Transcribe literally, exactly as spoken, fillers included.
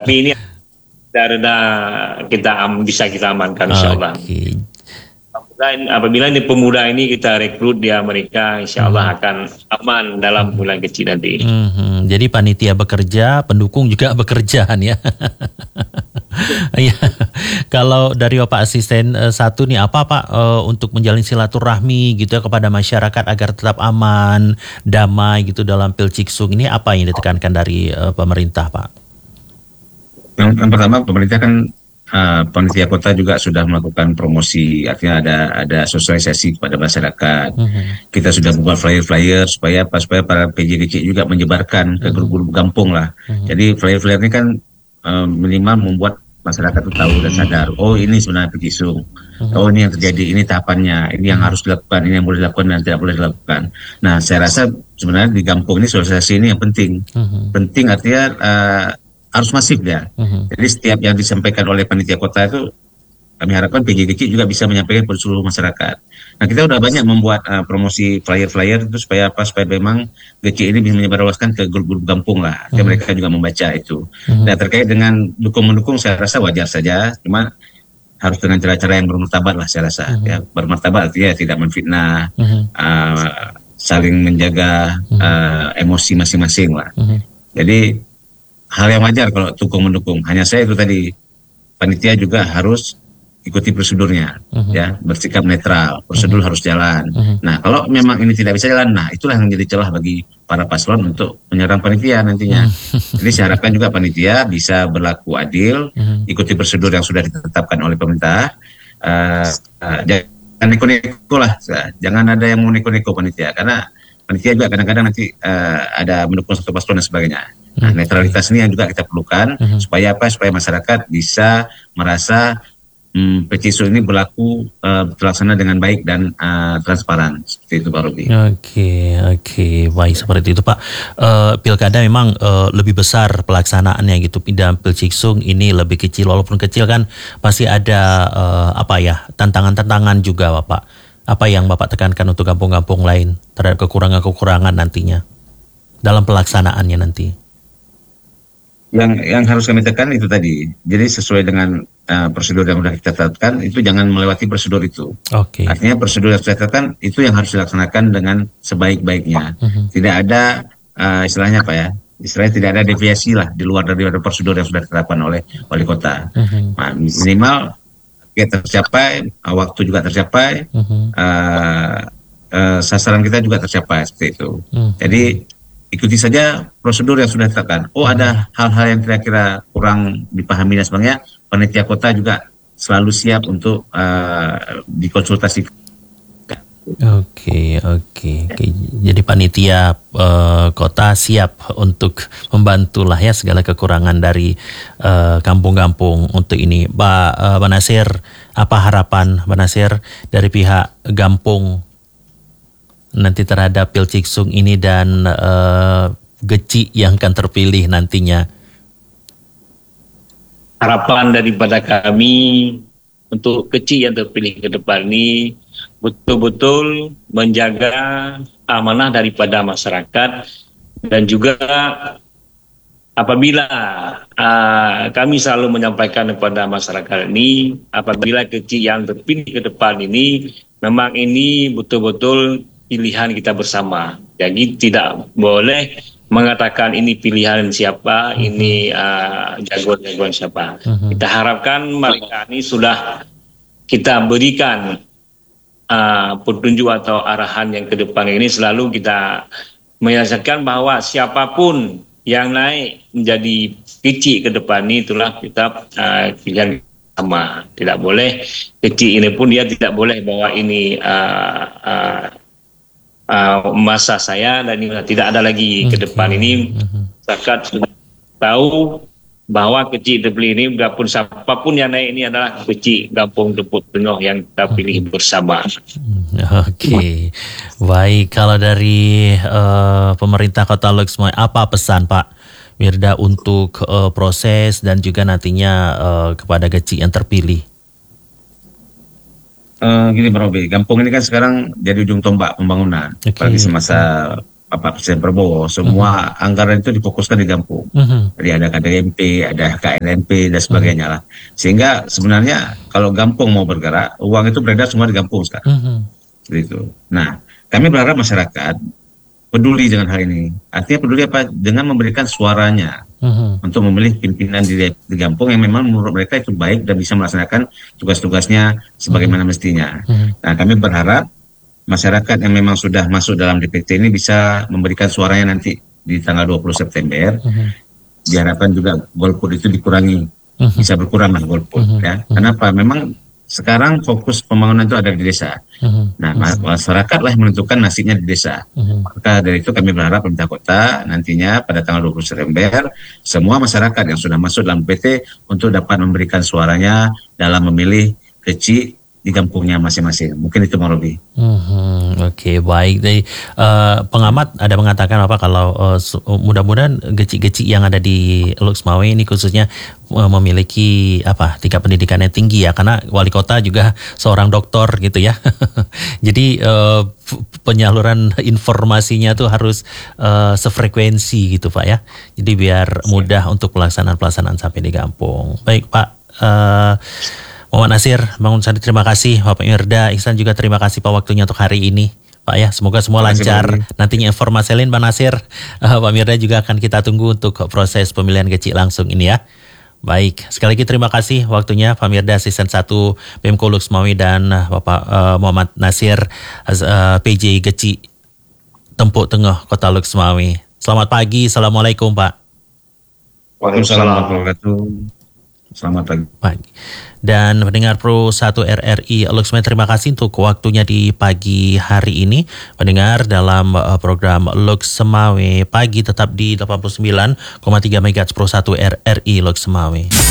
Tapi ini reda kita am, bisa kita amankan insyaallah. Oke. Dan apabila ini pemuda ini kita rekrut dia mereka, insya Allah Hmm. akan aman dalam bulan kecil nanti. Mhm. Jadi panitia bekerja, pendukung juga bekerjaan ya. Iya. Kalau dari Bapak Asisten eh, satu nih apa Pak eh, untuk menjalin silaturahmi gitu ya kepada masyarakat agar tetap aman, damai gitu dalam Pilciksung ini apa yang ditekankan dari eh, pemerintah Pak? Yang, yang pertama pemerintah kan uh, panitia kota juga sudah melakukan promosi, artinya ada ada sosialisasi kepada masyarakat. Mhm. Kita sudah membuat flyer-flyer supaya apa supaya para P J kecil juga menyebarkan ke grup-grup kampung lah. Jadi flyer-flyer ini kan uh, minimal membuat masyarakat itu tahu dan sadar, oh ini sebenarnya Pilciksung, oh ini yang terjadi, ini tahapannya, ini yang harus dilakukan, ini yang boleh dilakukan dan tidak boleh dilakukan. Nah saya rasa sebenarnya di kampung ini sosialisasi ini yang penting. Mhm. Penting artinya uh, harus masif ya. Mhm. Jadi setiap yang disampaikan oleh panitia kota itu kami harapkan P J kecil juga bisa menyampaikan kepada seluruh masyarakat. Nah kita udah banyak membuat uh, promosi flyer-flyer itu supaya apa? Supaya memang G C ini bisa menyebarluaskan ke grup-grup kampung lah. Supaya Mhm. mereka juga membaca itu. Mhm. Nah terkait dengan dukung-mendukung saya rasa wajar saja. Cuma harus dengan cara-cara yang bermartabat lah saya rasa. Mhm. Ya, bermartabat artinya tidak menfitnah, Mhm. uh, saling menjaga uh, emosi masing-masing lah. Mhm. Jadi hal yang wajar kalau dukung mendukung. Hanya saya itu tadi panitia juga harus ikuti prosedurnya, Mhm. ya bersikap netral. Prosedur harus jalan. Mhm. Nah kalau memang ini tidak bisa jalan, nah itulah yang menjadi celah bagi para paslon untuk menyerang panitia nantinya. Jadi saya harapkan juga panitia bisa berlaku adil, Mhm. ikuti prosedur yang sudah ditetapkan oleh pemerintah. Uh, uh, jangan neko-neko lah, jangan ada yang mau neko-neko panitia, karena panitia juga kadang-kadang nanti uh, ada mendukung satu paslon dan sebagainya. Nah, netralitas ini yang juga kita perlukan Mhm. supaya apa? Supaya masyarakat bisa merasa hmm, Pilciksung ini berlaku uh, terlaksana dengan baik dan uh, transparan. Seperti itu Pak Robi. Oke, oke, baik seperti itu Pak. Eh, pilkada memang eh, lebih besar pelaksanaannya gitu. Dalam Pilciksung ini lebih kecil, walaupun kecil kan pasti ada eh, apa ya tantangan-tantangan juga Bapak. Apa yang Bapak tekankan untuk kampung-kampung lain terhadap kekurangan-kekurangan nantinya dalam pelaksanaannya nanti? Yang yang harus kami tekan itu tadi. Jadi sesuai dengan uh, prosedur yang sudah kita tetapkan, itu jangan melewati prosedur itu. Oke. Artinya prosedur yang sudah ditetapkan itu yang harus dilaksanakan dengan sebaik-baiknya. Mhm. Tidak ada uh, istilahnya apa ya? Istilahnya tidak ada deviasi lah di luar dari prosedur yang sudah ditetapkan oleh wali kota. Mhm. Nah, minimal kita tercapai, uh, waktu juga tercapai, Mhm. uh, uh, sasaran kita juga tercapai seperti itu. Mhm. Jadi ikuti saja prosedur yang sudah ditetapkan. Oh ada hal-hal yang kira-kira kurang dipahami dan sebagainya, panitia kota juga selalu siap untuk uh, dikonsultasikan. Oke, oke, oke. Jadi panitia eh, kota siap untuk membantu lah ya segala kekurangan dari eh, kampung-kampung untuk ini. Pak eh, Pak Nasir, apa harapan Pak Nasir dari pihak Gampung nanti terhadap Pilciksung ini dan uh, Geci yang akan terpilih nantinya? Harapan daripada kami untuk Geci yang terpilih ke depan ini betul-betul menjaga amanah daripada masyarakat, dan juga apabila uh, kami selalu menyampaikan kepada masyarakat ini, apabila Geci yang terpilih ke depan ini memang ini betul-betul pilihan kita bersama. Jadi tidak boleh mengatakan ini pilihan siapa, uh-huh. ini uh, jagoan-jagoan siapa. Uh-huh. Kita harapkan mereka ini sudah kita berikan uh, petunjuk atau arahan yang ke depan ini, selalu kita menyelesaikan bahwa siapapun yang naik menjadi kecil ke depan ini itulah kita uh, pilihan sama. Tidak boleh kecil ini pun dia tidak boleh bahwa ini uh, uh, Uh, masa saya dan ini tidak ada lagi ke depan. Ini masyarakat sudah tahu bahwa kecil terpilih ini walaupun siapapun yang naik ini adalah kecil Gampung Tepuk Tengah yang kita pilih bersama. Oke, okay. Baik. Kalau dari uh, pemerintah Kota Luksemoi, apa pesan Pak Mirda untuk uh, proses dan juga nantinya uh, kepada kecil yang terpilih? Uh, gini Pak Robi, Gampung ini kan sekarang jadi ujung tombak pembangunan, Okay. bagi semasa Bapak Presiden Prabowo, semua uh-huh. anggaran itu difokuskan di Gampung. Uh-huh. Jadi ada K D M P, ada K N N P dan sebagainya uh-huh. lah. Sehingga sebenarnya kalau Gampung mau bergerak, uang itu beredar semua di Gampung sekarang. Uh-huh. Gitu. Nah, kami berharap masyarakat peduli dengan hal ini. Artinya peduli apa? Dengan memberikan suaranya uh-huh. untuk memilih pimpinan di, di Gampung yang memang menurut mereka itu baik dan bisa melaksanakan tugas-tugasnya sebagaimana uh-huh. mestinya. Uh-huh. Nah, kami berharap masyarakat yang memang sudah masuk dalam D P T ini bisa memberikan suaranya nanti di tanggal dua puluh September. Uh-huh. Diharapkan juga golput itu dikurangi, uh-huh. bisa berkurang lah golput. Uh-huh. Ya. Uh-huh. Kenapa? Memang sekarang fokus pembangunan itu ada di desa. Uh-huh. Nah, uh-huh. masyarakat lah menentukan nasibnya di desa. Uh-huh. Maka dari itu kami berharap pemerintah kota nantinya pada tanggal dua puluh September semua masyarakat yang sudah masuk dalam D P T untuk dapat memberikan suaranya dalam memilih kecil di kampungnya masing-masing. Mungkin itu Bang Robi. Hmm, Oke, okay, baik. Jadi uh, pengamat ada mengatakan apa kalau uh, mudah-mudahan geci-geci yang ada di Luxmawe ini khususnya uh, memiliki apa tingkat pendidikan yang tinggi ya, karena wali kota juga seorang doktor gitu ya. Jadi uh, penyaluran informasinya tuh harus uh, sefrekuensi gitu Pak ya. Jadi biar mudah untuk pelaksanaan-pelaksanaan sampai di kampung. Baik Pak. Uh, Muhammad Nasir, Bang Sandi terima kasih, Bapak Mirda, Ihsan juga terima kasih Pak waktunya untuk hari ini Pak ya, semoga semua lancar. Nantinya informasi lain Pak Nasir, uh, Pak Mirda juga akan kita tunggu untuk proses pemilihan kecil langsung ini ya. Baik, sekali lagi terima kasih waktunya Pak Mirda Asisten satu Pemko Luxmawe dan Bapak uh, Muhammad Nasir uh, P J Geci Tempuk Tengah Kota Luxmawe. Selamat pagi, Assalamualaikum Pak. Waalaikumsalam warahmatullahi wabarakatuh. Selamat pagi. Pagi. Dan pendengar Pro satu R R I Luxmawe, terima kasih untuk waktunya di pagi hari ini. Pendengar dalam uh, program Luxmawe Pagi tetap di delapan puluh sembilan koma tiga MHz Pro satu R R I Luxmawe.